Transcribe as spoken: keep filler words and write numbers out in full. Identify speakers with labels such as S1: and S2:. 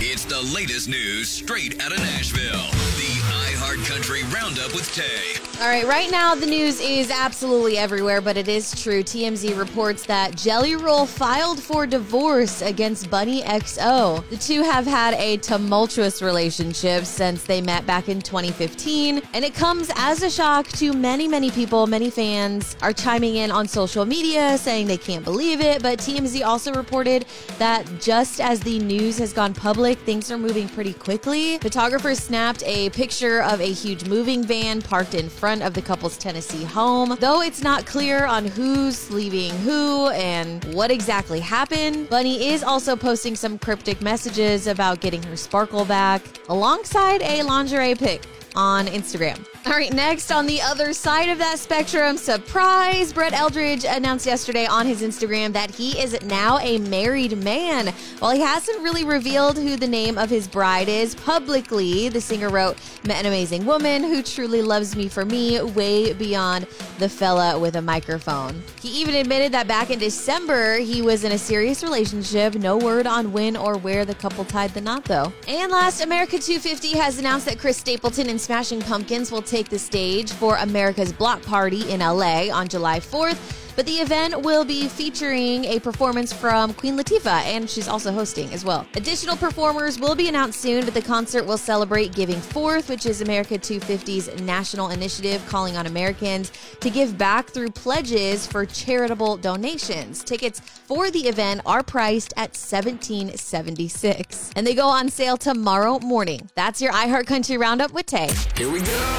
S1: It's the latest news straight out of Nashville. The iHeartCountry Roundup with Tay.
S2: All right, right now the news is absolutely everywhere, but it is true. T M Z reports that Jelly Roll filed for divorce against Bunny X O. The two have had a tumultuous relationship since they met back in twenty fifteen, and it comes as a shock to many, many people. Many fans are chiming in on social media saying they can't believe it, but T M Z also reported that just as the news has gone public, things are moving pretty quickly. Photographers snapped a picture of a huge moving van parked in front of the couple's Tennessee home. Though it's not clear on who's leaving who and what exactly happened, Bunny is also posting some cryptic messages about getting her sparkle back alongside a lingerie pic on Instagram. All right, next on the other side of that spectrum, surprise, Brett Eldridge announced yesterday on his Instagram that he is now a married man. While he hasn't really revealed who the name of his bride is publicly, the singer wrote, "Met an amazing woman who truly loves me for me, way beyond the fella with a microphone." He even admitted that back in December, he was in a serious relationship. No word on when or where the couple tied the knot, though. And last, America two fifty has announced that Chris Stapleton and Smashing Pumpkins will take the stage for America's Block Party in L A on July fourth. But the event will be featuring a performance from Queen Latifah, and she's also hosting as well. Additional performers will be announced soon, but the concert will celebrate Giving Forth, which is America two fifty's national initiative calling on Americans to give back through pledges for charitable donations. Tickets for the event are priced at seventeen dollars and seventy-six cents, and they go on sale tomorrow morning. That's your iHeartCountry Roundup with Tay.
S1: Here we go.